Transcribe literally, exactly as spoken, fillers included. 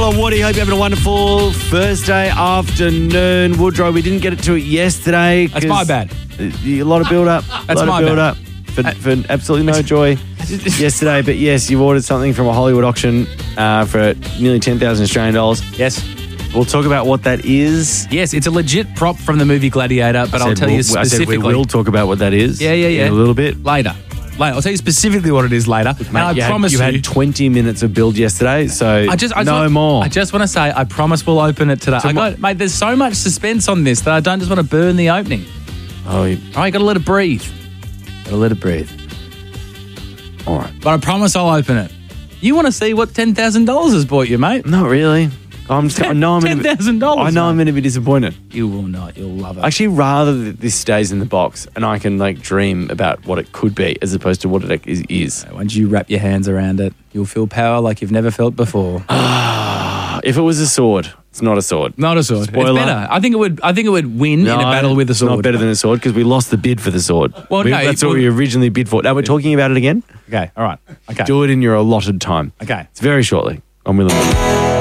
Mel or Woody. Hope you're having a wonderful Thursday afternoon. Woodrow, we didn't get to it yesterday. That's my bad. A lot of build-up. That's a lot my of build-up bad. for, for absolutely no joy yesterday. But yes, you ordered something from a Hollywood auction uh, for nearly ten thousand Australian dollars. Yes. We'll talk about what that is. Yes, it's a legit prop from the movie Gladiator, but I I'll said tell we'll, you specifically. I said we will talk about what that is. Yeah, yeah, yeah. In a little bit. Later. Later. I'll tell you specifically what it is later. Mate, and I you promise had, you. you. had twenty minutes of build yesterday, so I just, I no just, more. I just want to say, I promise we'll open it today. I got, mate, there's so much suspense on this that I don't just want to burn the opening. Oh, you, All right, got to let it breathe. gotta let it breathe. All right. But I promise I'll open it. You want to see what ten thousand dollars has bought you, mate? Not really. I'm just, I know I'm ten thousand dollars. I know I'm going to be disappointed. You will not. You'll love it. I'd actually rather that this stays in the box and I can like dream about what it could be as opposed to what it is. is. Once you wrap your hands around it, you'll feel power like you've never felt before. If it was a sword, it's not a sword. Not a sword. Spoiler. It's better. I think it would. I think it would win No, in a battle with a it's sword. not better than a sword because we lost the bid for the sword. Well, we, no, that's it- what we originally bid for. Now we're talking about it again. Okay. All right. Okay. Do it in your allotted time. Okay. It's very shortly on Will and Woody.